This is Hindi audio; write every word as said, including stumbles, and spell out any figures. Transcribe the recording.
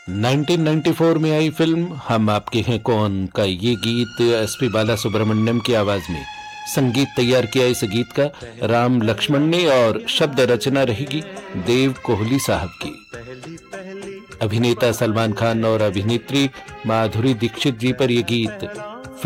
नाइनटीन नाइंटी फोर में आई फिल्म हम आपके हैं कौन का ये गीत एसपी बाला सुब्रमण्यम की आवाज में संगीत तैयार किया। इस गीत का राम लक्ष्मण ने और शब्द रचना रहेगी देव कोहली साहब की। अभिनेता सलमान खान और अभिनेत्री माधुरी दीक्षित जी पर यह गीत